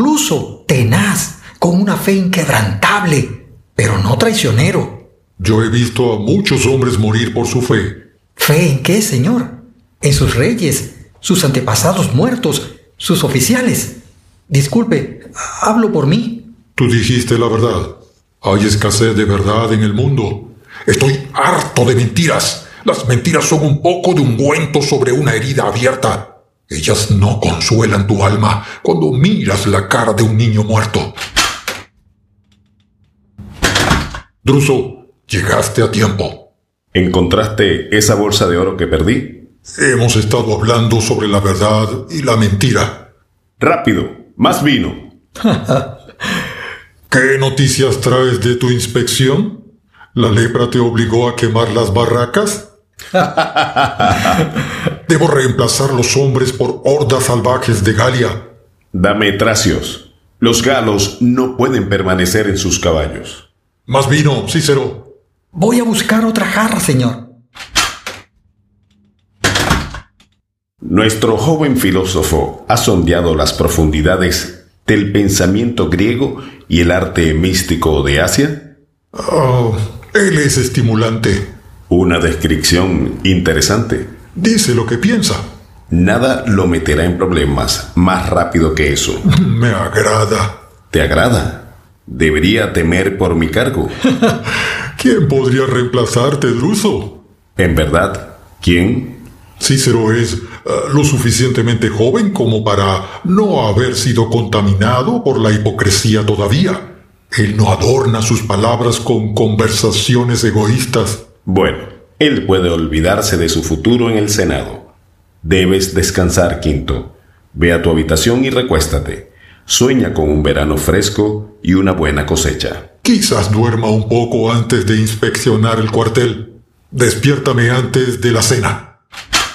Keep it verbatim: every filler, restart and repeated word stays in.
incluso tenaz, con una fe inquebrantable, pero no traicionero. Yo he visto a muchos hombres morir por su fe. ¿Fe en qué, señor? En sus reyes, sus antepasados muertos, sus oficiales. Disculpe, hablo por mí. Tú dijiste la verdad. Hay escasez de verdad en el mundo. Estoy harto de mentiras. Las mentiras son un poco de ungüento sobre una herida abierta. Ellas no consuelan tu alma cuando miras la cara de un niño muerto. Druso, llegaste a tiempo. ¿Encontraste esa bolsa de oro que perdí? Hemos estado hablando sobre la verdad y la mentira. Rápido, más vino. ¿Qué noticias traes de tu inspección? ¿La lepra te obligó a quemar las barracas? Debo reemplazar los hombres por hordas salvajes de Galia. Dame tracios. Los galos no pueden permanecer en sus caballos. Más vino, Cícero. Voy a buscar otra jarra, señor. Nuestro joven filósofo ha sondeado las profundidades del pensamiento griego y el arte místico de Asia. Oh, él es estimulante. Una descripción interesante. Dice lo que piensa. Nada lo meterá en problemas más rápido que eso. Me agrada. ¿Te agrada? Debería temer por mi cargo. ¿Quién podría reemplazarte, Druso? ¿En verdad? ¿Quién? Cícero es uh, lo suficientemente joven como para no haber sido contaminado por la hipocresía todavía. Él no adorna sus palabras con conversaciones egoístas. Bueno, él puede olvidarse de su futuro en el Senado. Debes descansar, Quinto. Ve a tu habitación y recuéstate. Sueña con un verano fresco y una buena cosecha. Quizás duerma un poco antes de inspeccionar el cuartel. Despiértame antes de la cena.